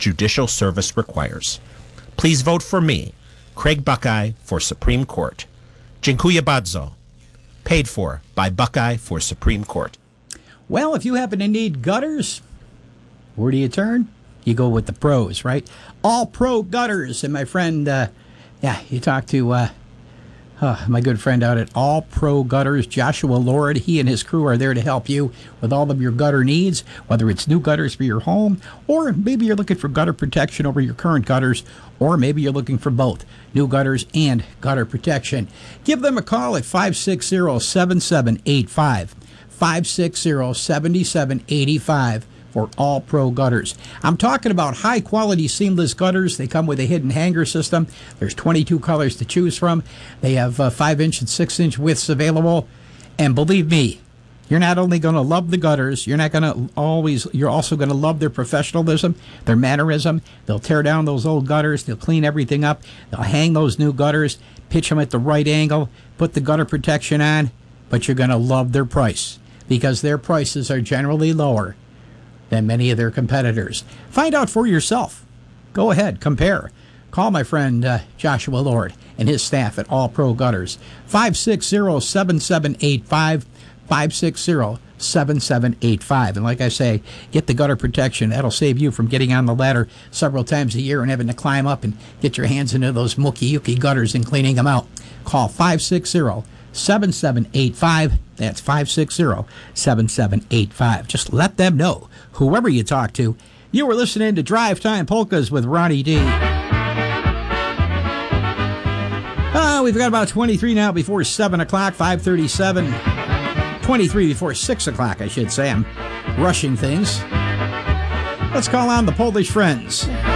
judicial service requires. Please vote for me, Craig Buckeye, for Supreme Court. Dziękuję bardzo. Paid for by Buckeye for Supreme Court. Well, if you happen to need gutters, where do you turn? You go with the pros, right? All Pro Gutters. And my friend, you talk to my good friend out at All Pro Gutters, Joshua Lord. He and his crew are there to help you with all of your gutter needs, whether it's new gutters for your home, or maybe you're looking for gutter protection over your current gutters, or maybe you're looking for both, new gutters and gutter protection. Give them a call at 560-7785, 560-7785. For All Pro Gutters. I'm talking about high-quality seamless gutters. They come with a hidden hanger system. There's 22 colors to choose from. They have 5-inch and 6-inch widths available. And believe me, you're not only going to love the gutters, you're also going to love their professionalism, their mannerism. They'll tear down those old gutters. They'll clean everything up. They'll hang those new gutters, pitch them at the right angle, put the gutter protection on. But you're going to love their price because their prices are generally lower than many of their competitors. Find out for yourself. Go ahead, compare. Call my friend Joshua Lord and his staff at All Pro Gutters. 560-7785, 560-7785. And like I say, get the gutter protection. That'll save you from getting on the ladder several times a year and having to climb up and get your hands into those mucky-yucky gutters and cleaning them out. Call 560-7785. That's 560-7785. Just let them know, whoever you talk to, you were listening to Drive Time Polkas with Ronnie D. We've got about 23 now before 7 o'clock, 5:37. 23 before 6 o'clock, I should say. I'm rushing things. Let's call on the Polish friends.